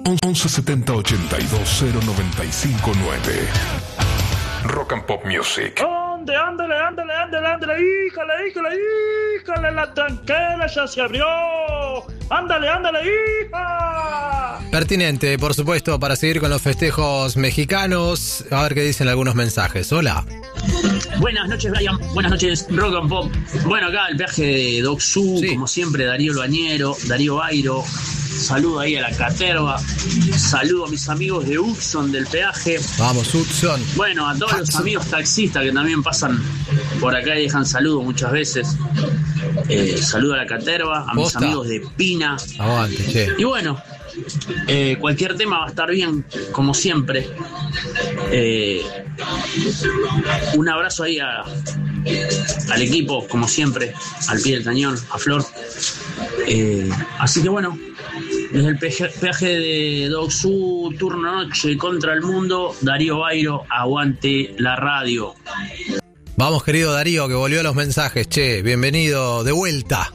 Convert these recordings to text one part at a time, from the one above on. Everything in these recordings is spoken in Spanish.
11 70 82 0959. Rock and Pop Music. Ándale, híjale, la tranquera ya se abrió. Ándale, hija. Pertinente, por supuesto, para seguir con los festejos mexicanos. A ver qué dicen algunos mensajes. Hola. Buenas noches, Brian. Buenas noches, Rock and Pop. Bueno, acá el peaje de Doc Su, sí. Como siempre, Darío Bañero, Darío Bairo. Saludo ahí a la caterva. Saludo a mis amigos de Hudson del peaje. Vamos, Hudson. Bueno, a todos los amigos taxistas que también pasan por acá y dejan saludos muchas veces. Saludo a la caterva, a mis amigos de Pina. Aguante, che. Y bueno, cualquier tema va a estar bien, como siempre. Un abrazo ahí al equipo, como siempre, al pie del cañón, a Flor. Así que bueno, desde el peaje de Doc Su, turno noche contra el mundo, Darío Bairo, aguante la radio. Vamos, querido Darío, que volvió a los mensajes. Che, bienvenido de vuelta.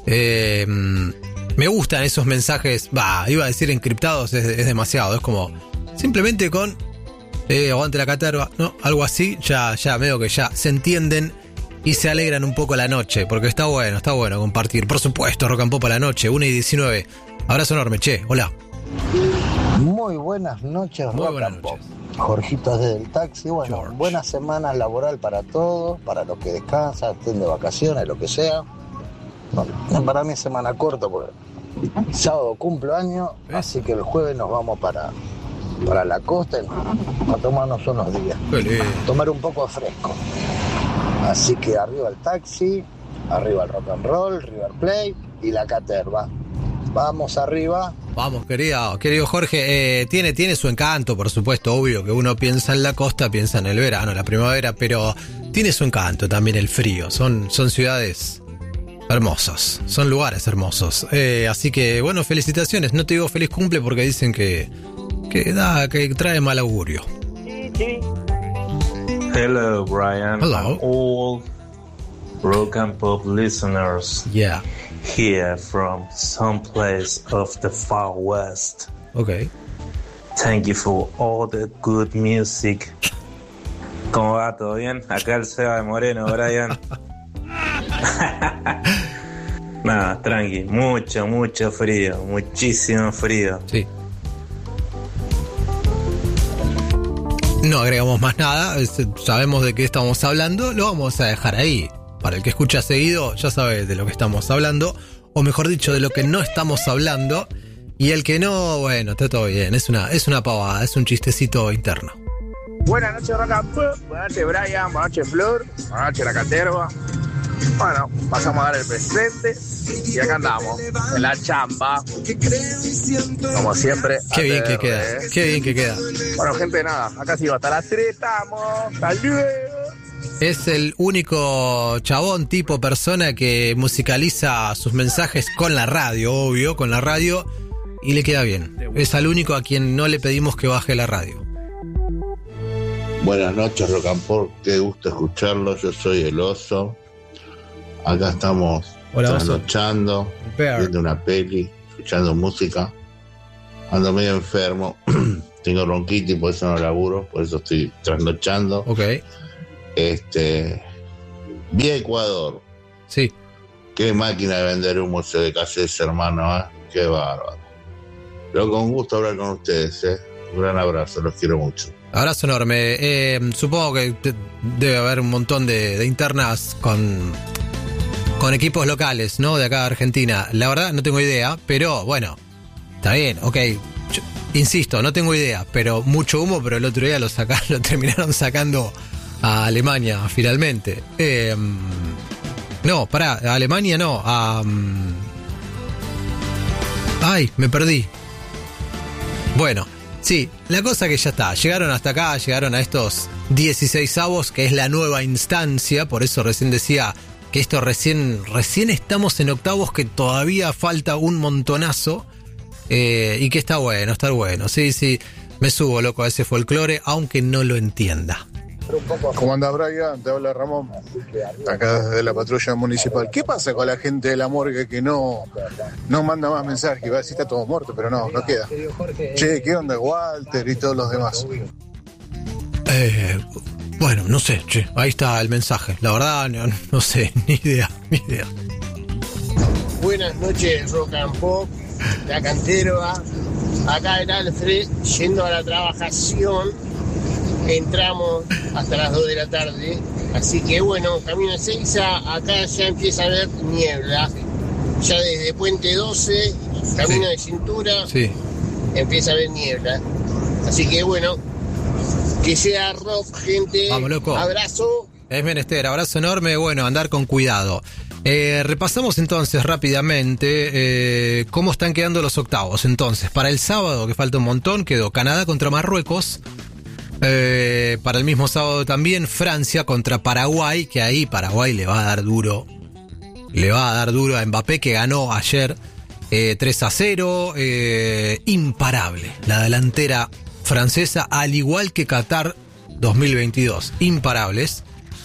Me gustan esos mensajes, iba a decir encriptados, es demasiado. Es como, simplemente con aguante la caterva, ¿no? Algo así, ya veo que ya se entienden y se alegran un poco la noche, porque está bueno compartir. Por supuesto, Rock and Pop a la noche, 1:19. Abrazo enorme, che, hola. Muy buenas noches, Rock and Pop. Jorgito desde el taxi. Bueno, George. Buena semana laboral para todos, para los que descansan, estén de vacaciones, lo que sea. Bueno, para mí es semana corta porque sábado cumplo año, así que el jueves nos vamos para la costa a tomarnos unos días. Tomar un poco de fresco. Así que arriba el taxi, arriba el rock and roll, River Plate y la caterva. Vamos arriba. Vamos, querido Jorge, tiene su encanto, por supuesto, obvio que uno piensa en la costa, piensa en el verano, la primavera, pero tiene su encanto también el frío. Son ciudades hermosas, son lugares hermosos. Así que, bueno, felicitaciones. No te digo feliz cumple porque dicen que trae mal augurio. Hello, Brian. Hello. And all Rock and Pop listeners. Yeah. Here from some place of the far west. Okay. Thank you for all the good music. ¿Cómo va? ¿Todo bien? Acá el Seba de Moreno, Brian. Nada, tranqui. Mucho frío. Muchísimo frío. Sí. No agregamos más nada. Sabemos de qué estamos hablando. Lo vamos a dejar ahí. Para el que escucha seguido, ya sabe de lo que estamos hablando. O mejor dicho, de lo que no estamos hablando. Y el que no, bueno, está todo bien. Es una pavada, es un chistecito interno. Buenas noches, Rock and Pop. Buenas noches, Brian. Buenas noches, Flor. Buenas noches, la caterva. Bueno, pasamos a dar el presente. Y acá andamos, en la chamba. Como siempre. Qué bien que queda. Qué bien que queda. Bueno, gente, nada. Acá sí va hasta las 3. Estamos. Hasta luego. Es el único chabón, tipo, persona que musicaliza sus mensajes con la radio, obvio, con la radio, y le queda bien. Es al único a quien no le pedimos que baje la radio. Buenas noches, Rock and Pop, qué gusto escucharlo. Yo soy el Oso. Acá estamos trasnochando, viendo una peli, escuchando música. Ando medio enfermo, tengo bronquitis, por eso no laburo, por eso estoy trasnochando. Ok. Vi a Ecuador. Sí. Qué máquina de vender humo se de casa ese hermano, ¿eh? Qué bárbaro. Pero con gusto hablar con ustedes, ¿eh? Un gran abrazo, los quiero mucho. Abrazo enorme. Supongo que debe haber un montón de internas con equipos locales, ¿no? De acá de Argentina. La verdad no tengo idea, pero bueno, está bien, ok. Insisto, no tengo idea, pero mucho humo, pero el otro día lo terminaron sacando a Alemania, finalmente. No, pará, a Alemania no, ay, me perdí. Bueno, sí, la cosa que ya está, llegaron hasta acá, llegaron a estos 16avos, que es la nueva instancia, por eso recién decía que esto recién estamos en octavos, que todavía falta un montonazo, y que está bueno, sí, me subo, loco, a ese folclore, aunque no lo entienda. ¿Cómo anda, Brian? Te habla Ramón, acá desde la patrulla municipal. ¿Qué pasa con la gente de la morgue que no manda más mensajes? Va a decir está todo muerto, pero no queda. Che, ¿qué onda Walter y todos los demás? Bueno, no sé, che, ahí está el mensaje. La verdad, no sé, ni idea. Buenas noches, Rock and Pop, la Canterva. Acá en Alfred, yendo a la trabajación, entramos hasta las 2 de la tarde. Así que bueno, camino a Seiza, acá ya empieza a haber niebla. Ya desde Puente 12, camino de cintura, empieza a haber niebla. Así que bueno, que sea rock, gente. Vamos, loco. Abrazo. Es menester, abrazo enorme. Bueno, andar con cuidado. Repasamos entonces rápidamente cómo están quedando los octavos. Entonces, para el sábado, que falta un montón, quedó Canadá contra Marruecos. Para el mismo sábado también Francia contra Paraguay, que ahí Paraguay le va a dar duro. Le va a dar duro a Mbappé, que ganó ayer 3-0. Imparable la delantera francesa, al igual que Qatar 2022. Imparables.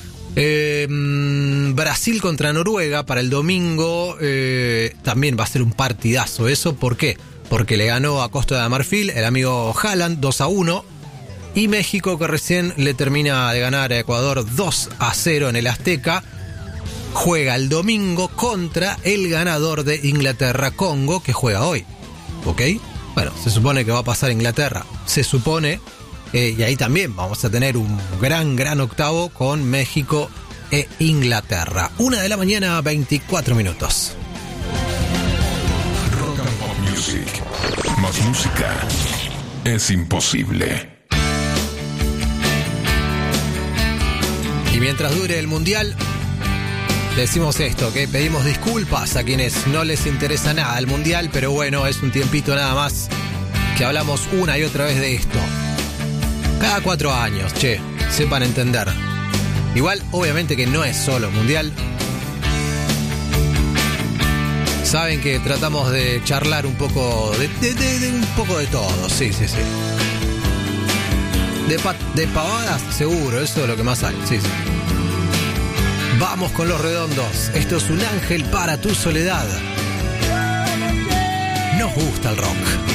Brasil contra Noruega para el domingo. También va a ser un partidazo eso. ¿Por qué? Porque le ganó a Costa de Marfil el amigo Haaland 2-1. Y México, que recién le termina de ganar a Ecuador 2-0 en el Azteca, juega el domingo contra el ganador de Inglaterra-Congo, que juega hoy. ¿Ok? Bueno, se supone que va a pasar Inglaterra. Se supone. Y ahí también vamos a tener un gran octavo con México e Inglaterra. 1:00 a.m, 24 minutos. Rock and Pop Music. Más música es imposible. Y mientras dure el Mundial, decimos esto, que pedimos disculpas a quienes no les interesa nada el Mundial, pero bueno, es un tiempito nada más que hablamos una y otra vez de esto. Cada 4 años, che, sepan entender. Igual, obviamente que no es solo Mundial. Saben que tratamos de charlar un poco de un poco de todo, sí. De pavadas, seguro, eso es lo que más hay, sí. Vamos con Los Redondos. Esto es Un ángel para tu soledad. Nos gusta el rock.